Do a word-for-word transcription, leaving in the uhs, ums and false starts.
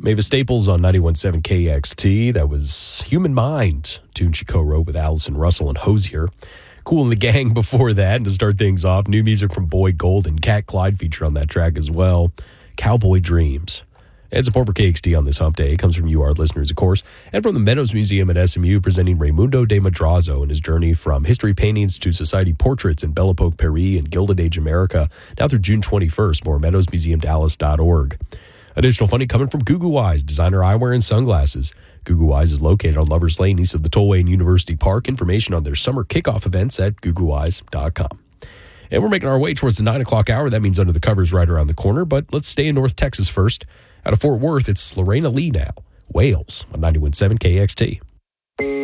Mavis Staples on ninety-one point seven K X T. That was Human Mind, tune she co-wrote with Allison Russell and Hosier. Kool and the Gang before that. And to start things off, new music from Boyd Gold and Cat Clyde feature on that track as well. Cowboy Dreams. And support for K X T on this hump day. It comes from you, our listeners, of course, and from the Meadows Museum at S M U, presenting Raimundo de Madrazo and his journey from history paintings to society portraits in Belle Epoque Paris and Gilded Age America, now through June twenty-first. More meadows museum dallas dot org. Additional funding coming from Gugu Eyes, designer eyewear and sunglasses. Gugu Eyes is located on Lovers Lane, east of the Tollway and University Park. Information on their summer kickoff events at gugu eyes dot com. And we're making our way towards the nine o'clock hour. That means Under the Covers right around the corner, but let's stay in North Texas first. Out of Fort Worth, it's Lorena Lee now. Wales on ninety-one point seven K X T.